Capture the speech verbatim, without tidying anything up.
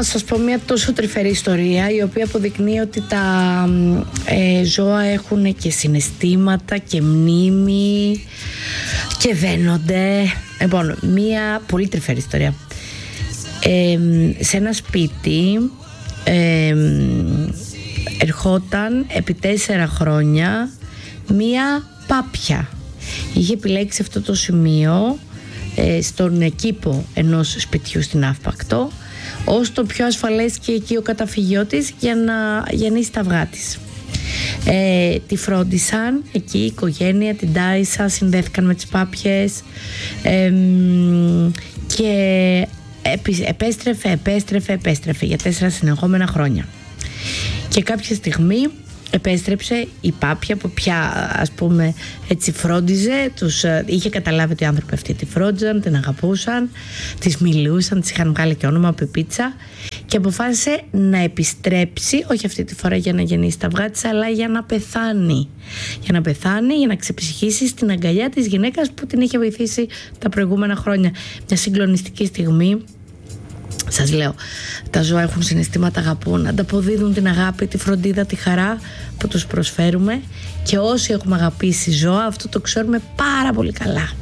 να σας πω μια τόσο τρυφερή ιστορία, η οποία αποδεικνύει ότι τα ε, ζώα έχουν και συναισθήματα και μνήμη και δένονται. Λοιπόν, μια πολύ τρυφερή ιστορία. Ε, σε ένα σπίτι ε, ερχόταν επί τέσσερα χρόνια μία πάπια. Είχε επιλέξει αυτό το σημείο ε, στον κήπο ενός σπιτιού στην Αύπακτο ως το πιο ασφαλές και οικείο καταφυγείο της για να γεννήσει τα αυγά της. Ε, τη φρόντισαν εκεί η οικογένεια, την τάισα, συνδέθηκαν με τις πάπιες ε, και επέστρεφε, επέστρεφε, επέστρεφε για τέσσερα συνεχόμενα χρόνια. Και κάποια στιγμή επέστρεψε η πάπια που πια, ας πούμε, έτσι φρόντιζε, τους είχε καταλάβει ότι οι άνθρωποι αυτοί τη φρόντιζαν, την αγαπούσαν, τις μιλούσαν, τις είχαν βγάλει και όνομα Πεπίτσα, και αποφάσισε να επιστρέψει, όχι αυτή τη φορά για να γεννήσει τα αυγά της, αλλά για να πεθάνει. Για να πεθάνει, για να ξεψυχήσει στην αγκαλιά της γυναίκας που την είχε βοηθήσει τα προηγούμενα χρόνια. Μια συγκλονιστική στιγμή. Σας λέω, τα ζώα έχουν συναισθήματα, αγαπούν, ανταποδίδουν την αγάπη, τη φροντίδα, τη χαρά που τους προσφέρουμε, και όσοι έχουμε αγαπήσει ζώα, αυτό το ξέρουμε πάρα πολύ καλά.